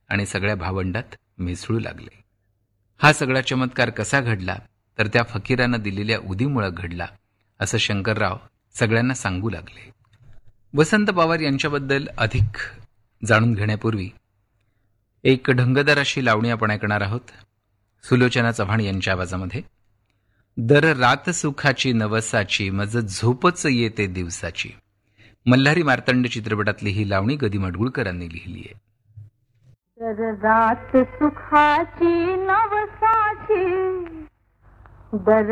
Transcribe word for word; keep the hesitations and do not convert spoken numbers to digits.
आणि सगळ्या भावंडात मिसळू लागले. हा सगळा चमत्कार कसा घडला तर त्या फकीरानं दिलेल्या उदीमुळे घडला असं शंकरराव सगळ्यांना सांगू लागले. वसंत पवार यांच्याबद्दल अधिक जाणून घेण्यापूर्वी एक ढंगदार अशी लावणी आपण ऐकणार आहोत सुलोचना चव्हाण यांच्या आवाजामध्ये. दर रात सुखाची नवसाची मज झोपच येते दिवसाची. मल्हारी मार्तंड चित्रपटातली ही लावणी गदी माडगुळकरांनी लिहिली आहे. दर रात सुखाची नवसाची दर